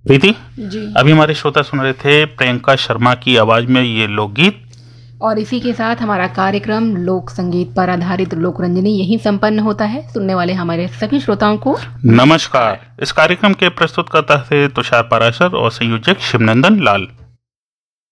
प्रीति जी। अभी हमारे श्रोता सुन रहे थे प्रियंका शर्मा की आवाज में ये लोकगीत, और इसी के साथ हमारा कार्यक्रम लोक संगीत पर आधारित लोकरंजनी यही संपन्न होता है। सुनने वाले हमारे सभी श्रोताओं को नमस्कार। इस कार्यक्रम के प्रस्तुतकर्ता थे तुषार पाराशर और संयोजक शिवनंदन लाल।